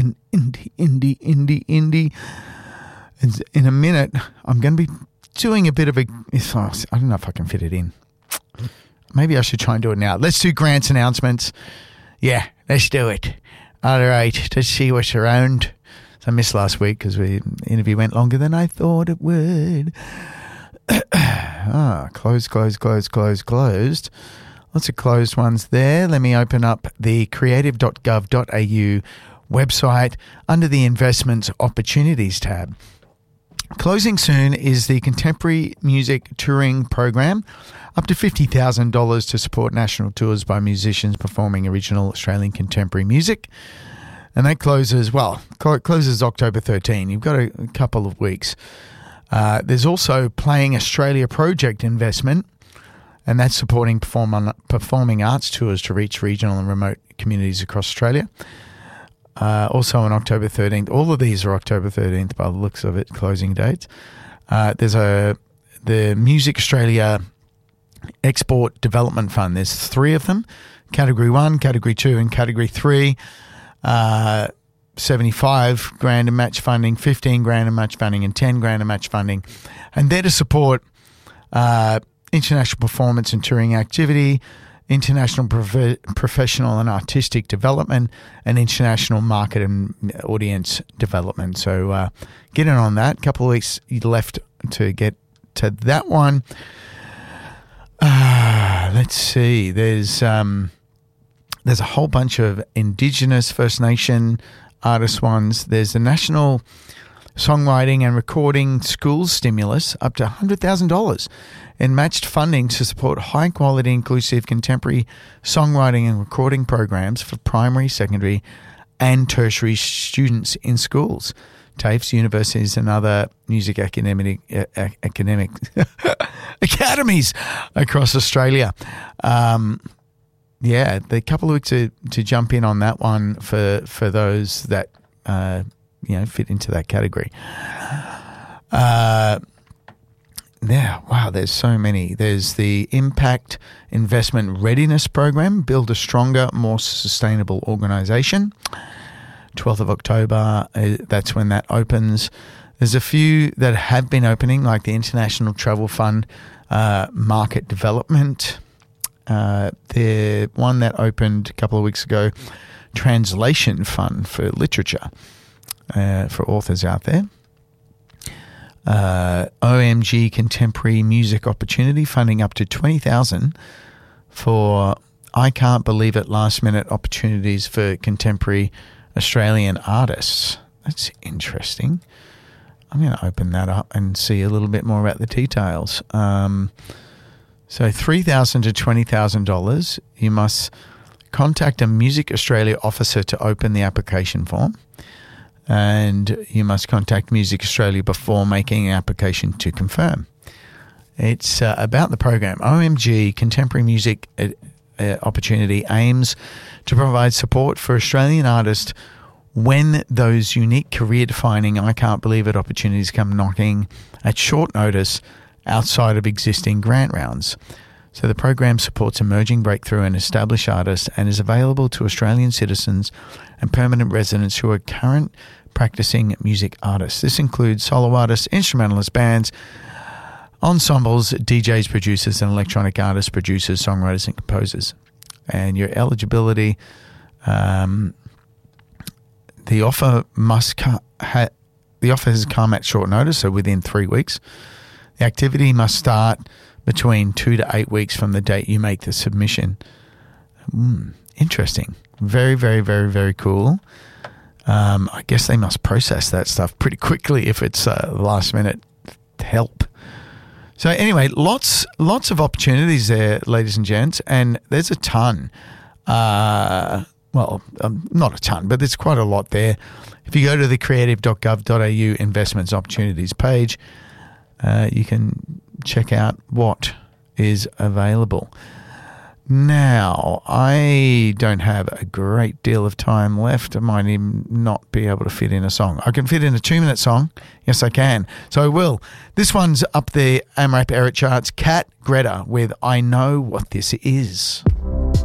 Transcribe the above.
and indie. In a minute, I'm going to be doing a bit of I don't know if I can fit it in. Maybe I should try and do it now. Let's do Grant's announcements. Yeah, let's do it. All right, let's see what's around. So I missed last week because the interview went longer than I thought it would. Closed. Lots of closed ones there. Let me open up the creative.gov.au website under the Investments Opportunities tab. Closing soon is the Contemporary Music Touring Program, up to $50,000 to support national tours by musicians performing original Australian contemporary music. And that closes October 13. You've got a couple of weeks. There's also Playing Australia Project investment, and that's supporting performing arts tours to reach regional and remote communities across Australia. Also on October 13th. All of these are October 13th by the looks of it, closing dates. There's the Music Australia Export Development Fund. There's 3 of them, Category 1, Category 2 and Category 3. 75 grand in match funding, 15 grand in match funding and 10 grand in match funding. And they're to support international performance and touring activity, international professional and artistic development, and international market and audience development. So get in on that. A couple of weeks left to get to that one. Let's see. There's a whole bunch of Indigenous First Nation artist ones. There's the National Songwriting and Recording Schools Stimulus, up to $100,000 in matched funding to support high-quality, inclusive, contemporary songwriting and recording programs for primary, secondary and tertiary students in schools, TAFEs, universities and other music academic academies across Australia. Yeah, the couple of weeks to jump in on that one for those that fit into that category. There's so many. There's the Impact Investment Readiness Program, Build a Stronger, More Sustainable Organisation. 12th of October, that's when that opens. There's a few that have been opening, like the International Travel Fund, Market Development. The one that opened a couple of weeks ago, Translation Fund for Literature, for authors out there. OMG Contemporary Music Opportunity, funding up to $20,000 for I Can't Believe It last minute opportunities for contemporary Australian artists. That's interesting. I'm going to open that up and see a little bit more about the details. So $3,000 to $20,000, you must contact a Music Australia officer to open the application form, and you must contact Music Australia before making an application to confirm. It's about the program. OMG Contemporary Music Opportunity aims to provide support for Australian artists when those unique career-defining I Can't Believe It opportunities come knocking at short notice outside of existing grant rounds. So the program supports emerging, breakthrough and established artists and is available to Australian citizens and permanent residents who are current practicing music artists. This includes solo artists, instrumentalist bands, ensembles, DJs, producers and electronic artists, producers, songwriters and composers. And your eligibility, the offer has come at short notice, so within 3 weeks. The activity must start between 2 to 8 weeks from the date you make the submission. Interesting. Very, very, very, very cool. I guess they must process that stuff pretty quickly if it's last minute help. So anyway, lots of opportunities there, ladies and gents, and there's a ton. Not a ton, but there's quite a lot there. If you go to the creative.gov.au investments opportunities page, you can check out what is available. Now, I don't have a great deal of time left. I might even not be able to fit in a song. I can fit in a 2-minute song. Yes, I can. So I will. This one's up the AMRAP Era charts. Cat Greta with I Know What This Is.